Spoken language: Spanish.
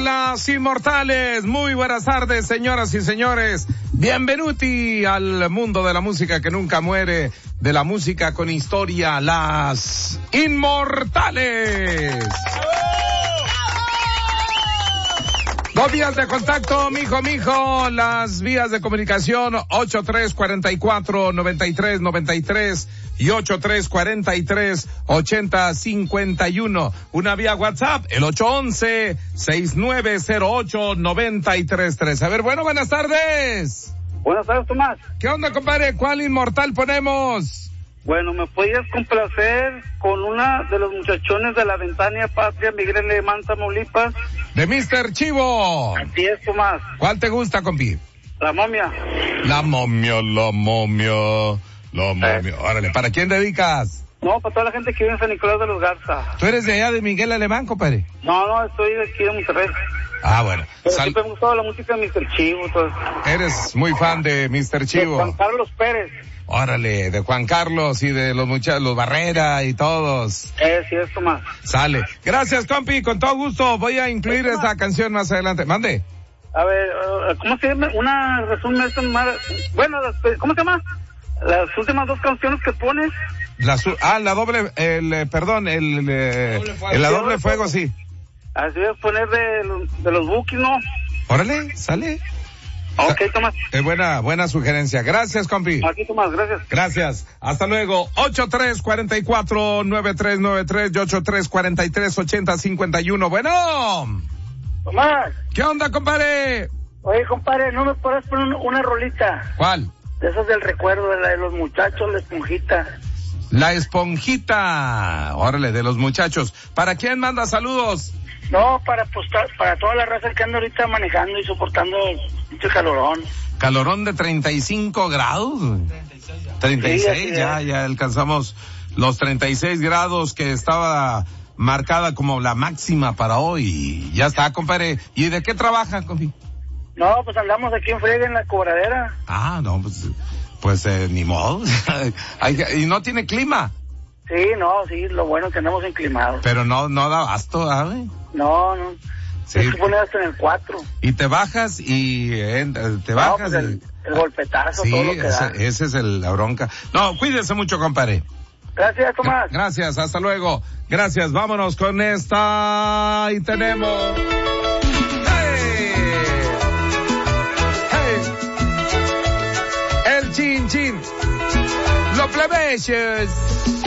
Las Inmortales. Muy buenas tardes, señoras y señores. Bienvenuti al mundo de la música que nunca muere, de la música con historia, Las Inmortales. Dos vías de contacto, mijo, las vías de comunicación 8344-9393 y 8343-8051. Una vía WhatsApp, el 811-6908-933. A ver, buenas tardes. Buenas tardes, Tomás. ¿Qué onda, compadre? ¿Cuál inmortal ponemos? Bueno, ¿me podías complacer con una de los muchachones de la Ventania Patria, Miguel Alemán, Tamaulipas? De Mr. Chivo. Así es, Tomás. ¿Cuál te gusta, compi? La momia. La momia. Órale, ¿para quién dedicas? No, para toda la gente que vive en San Nicolás de los Garza. ¿Tú eres de allá de Miguel Alemán, compadre? No, estoy de aquí de Monterrey. Ah, bueno. Pero siempre me ha gustado la música de Mr. Chivo. Todo. Eres muy fan de Mr. Chivo. De Juan Carlos Pérez. Órale, de Juan Carlos y de los muchachos, los Barrera y todos. Sí, es, Tomás. Sale. Gracias, compi, con todo gusto. Voy a incluir esa canción más adelante. Mande. A ver, ¿cómo se llama? ¿Cómo se llama? Las últimas dos canciones que pones. La doble fuego, sí. Así voy a poner de los Bukis, ¿no? Órale, sale. Ok, Tomás. Buena sugerencia. Gracias, compi. Aquí, Tomás, gracias. Gracias. Hasta luego. 8344-9393 y 8343-8051. Bueno. Tomás. ¿Qué onda, compadre? Oye, compadre, ¿no me podrás poner una rolita? ¿Cuál? De esas del recuerdo, de la de los muchachos, la esponjita. La esponjita. Órale, de los muchachos. ¿Para quién manda saludos? No, para toda la raza que anda ahorita manejando y soportando mucho calorón. Calorón de 35 grados. 36, ya alcanzamos los 36 grados que estaba marcada como la máxima para hoy. Ya está, compadre. ¿Y de qué trabaja, compi? No, pues andamos aquí en friega en la cobradera. Ah, no, pues ni modo. ¿Y no tiene clima? Sí, lo bueno que andamos enclimados. Pero no da abasto, ¿sabes? No. Sí. Se pone hasta en el 4. Y te bajas y te bajas. Pues el golpetazo, sí, todo lo que da. Ese es la bronca. No, cuídese mucho, compadre. Gracias, Tomás. Gracias, hasta luego. Gracias, vámonos con esta y tenemos... ¡Hey! El chin chin. Los plebeyos.